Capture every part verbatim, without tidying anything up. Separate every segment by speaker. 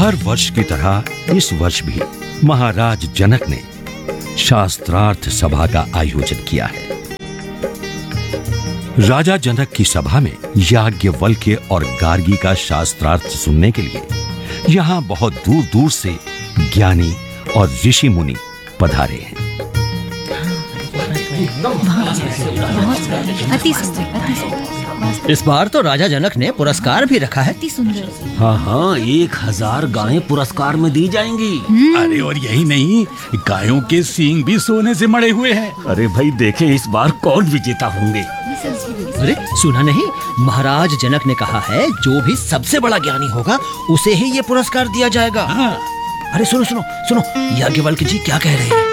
Speaker 1: हर वर्ष की तरह इस वर्ष भी महाराज जनक ने शास्त्रार्थ सभा का आयोजन किया है। राजा जनक की सभा में याज्ञवल्क्य और गार्गी का शास्त्रार्थ सुनने के लिए यहाँ बहुत दूर दूर से ज्ञानी और ऋषि मुनि पधारे हैं।
Speaker 2: अति सुंदर, अति सुंदर।
Speaker 3: इस बार तो राजा जनक ने पुरस्कार भी रखा है।
Speaker 2: अति सुंदर।
Speaker 4: हाँ हाँ, एक हजार गायें पुरस्कार में दी जाएंगी।
Speaker 5: अरे और यही नहीं, गायों के सींग भी सोने से मढ़े हुए हैं।
Speaker 4: अरे भाई देखें इस बार कौन विजेता होंगे।
Speaker 3: अरे सुना नहीं, महाराज जनक ने कहा है जो भी सबसे बड़ा ज्ञानी होगा उसे ही ये पुरस्कार दिया जाएगा।
Speaker 5: हाँ।
Speaker 3: अरे सुनो सुनो सुनो, याज्ञवल्क्य जी क्या कह रहे हैं।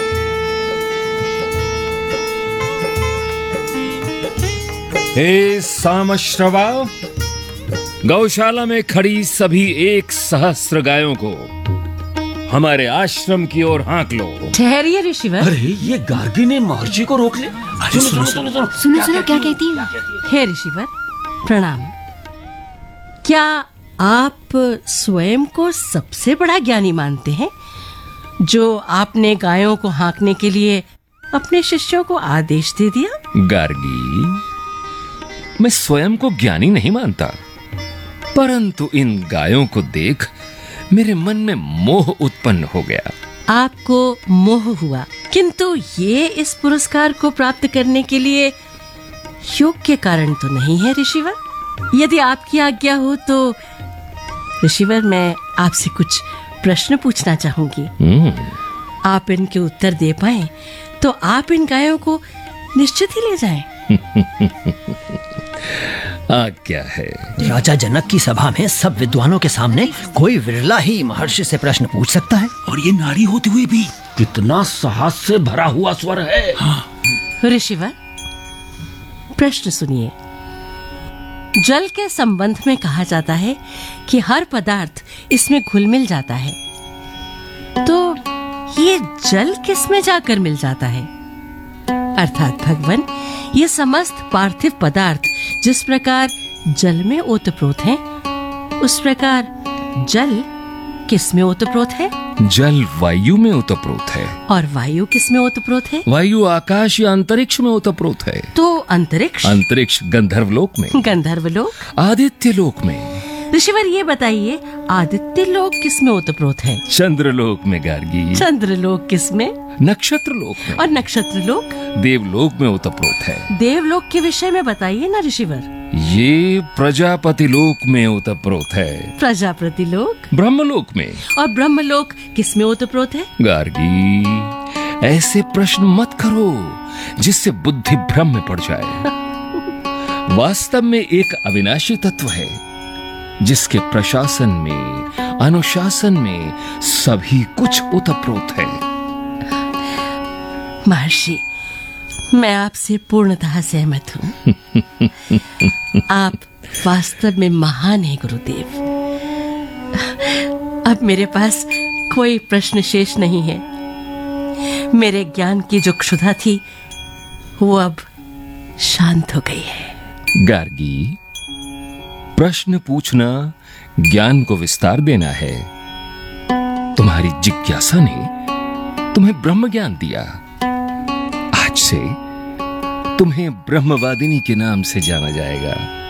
Speaker 6: हे सामश्रवा, गौशाला में खड़ी सभी एक सहस्त्र गायों को हमारे आश्रम की ओर हाँक लो।
Speaker 7: ठहरिए ऋषिवर।
Speaker 4: अरे ये गार्गी ने महर्षि को रोक ले।
Speaker 5: अरे सुनो सुनो सुनो,
Speaker 2: सुनो सुनो क्या कहती है।
Speaker 7: हे ऋषिवर प्रणाम। क्या आप स्वयं को सबसे बड़ा ज्ञानी मानते हैं जो आपने गायों को हाँकने के लिए अपने शिष्यों को आदेश दे दिया?
Speaker 6: गार्गी, मैं स्वयं को ज्ञानी नहीं मानता, परंतु इन गायों को देख मेरे मन में मोह उत्पन्न हो गया।
Speaker 7: आपको मोह हुआ, किंतु ये इस पुरस्कार को प्राप्त करने के लिए योग्य कारण तो नहीं है ऋषिवर। यदि आपकी आज्ञा हो तो ऋषिवर मैं आपसे कुछ प्रश्न पूछना चाहूंगी। आप इनके उत्तर दे पाए तो आप इन गायों को निश्चित ही ले जाएं।
Speaker 6: आज्ञा है।
Speaker 3: राजा जनक की सभा में सब विद्वानों के सामने कोई विरला ही महर्षि से प्रश्न पूछ सकता है,
Speaker 5: और ये नारी होते हुए भी।
Speaker 4: कितना साहस से भरा हुआ स्वर है।
Speaker 5: हाँ।
Speaker 7: ऋषिवर प्रश्न सुनिए। जल के संबंध में कहा जाता है कि हर पदार्थ इसमें घुल मिल जाता है, तो ये जल किस में जाकर मिल जाता है? अर्थात भगवान, ये समस्त पार्थिव पदार्थ जिस प्रकार जल में ओतप्रोत हैं, उस प्रकार जल किस में ओतप्रोत है?
Speaker 6: जल वायु में ओतप्रोत है।
Speaker 7: और वायु किस में ओतप्रोत है?
Speaker 6: वायु आकाश या अंतरिक्ष में ओतप्रोत है।
Speaker 7: तो अंतरिक्ष?
Speaker 6: अंतरिक्ष गंधर्वलोक में।
Speaker 7: गंधर्वलोक?
Speaker 6: आदित्य लोक में।
Speaker 7: ऋषिवर ये बताइए, आदित्य लोक किस में ओतप्रोत है?
Speaker 6: चंद्रलोक में गार्गी।
Speaker 7: चंद्रलोक किस में?
Speaker 6: नक्षत्र लोक में।
Speaker 7: और नक्षत्र लोक?
Speaker 6: देवलोक में ओतप्रोत है।
Speaker 7: देवलोक के विषय में बताइए ना ऋषिवर।
Speaker 6: ये प्रजापति लोक में ओतप्रोत है।
Speaker 7: प्रजापति लोक?
Speaker 6: ब्रह्मलोक में।
Speaker 7: और ब्रह्मलोक किस में ओतप्रोत है?
Speaker 6: गार्गी, ऐसे प्रश्न मत करो जिससे बुद्धि भ्रम में पड़ जाए। वास्तव में एक अविनाशी तत्व है जिसके प्रशासन में, अनुशासन में सभी कुछ ओतप्रोत है।
Speaker 7: महर्षि, मैं आपसे पूर्णतः सहमत हूँ। आप वास्तव में महान हैं गुरुदेव। अब मेरे पास कोई प्रश्न शेष नहीं है। मेरे ज्ञान की जो क्षुधा थी वो अब शांत हो गई है।
Speaker 6: गार्गी, प्रश्न पूछना ज्ञान को विस्तार देना है। तुम्हारी जिज्ञासा ने तुम्हें ब्रह्म ज्ञान दिया। आज से तुम्हें ब्रह्मवादिनी के नाम से जाना जाएगा।